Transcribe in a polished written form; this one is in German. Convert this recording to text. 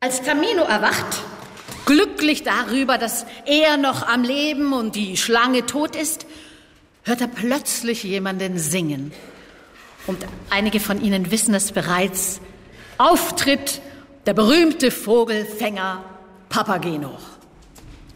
Als Tamino erwacht, glücklich darüber, dass er noch am Leben und die Schlange tot ist, hört er plötzlich jemanden singen. Und einige von Ihnen wissen es bereits. Auftritt der berühmte Vogelfänger Papageno.